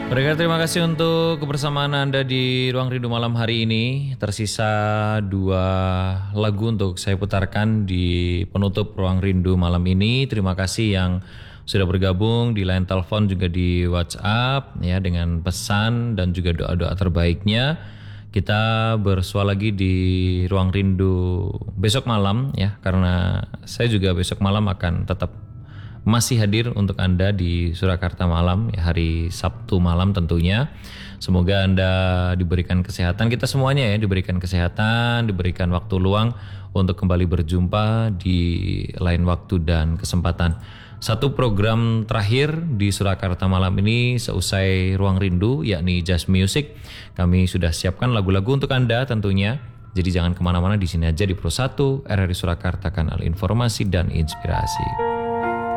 Mereka terima kasih untuk kebersamaan Anda di Ruang Rindu malam hari ini. Tersisa 2 lagu untuk saya putarkan di penutup Ruang Rindu malam ini. Terima kasih yang sudah bergabung di line telepon juga di WhatsApp ya dengan pesan dan juga doa-doa terbaiknya. Kita bersua lagi di Ruang Rindu besok malam ya, karena saya juga besok malam akan tetap masih hadir untuk Anda di Surakarta malam ya, hari Sabtu malam tentunya. Semoga Anda diberikan kesehatan, kita semuanya ya diberikan kesehatan, diberikan waktu luang untuk kembali berjumpa di lain waktu dan kesempatan. Satu program terakhir di Surakarta malam ini seusai Ruang Rindu, yakni Jazz Music. Kami sudah siapkan lagu-lagu untuk Anda tentunya. Jadi jangan kemana-mana, di sini aja di Pro 1 RRI Surakarta, kanal informasi dan inspirasi.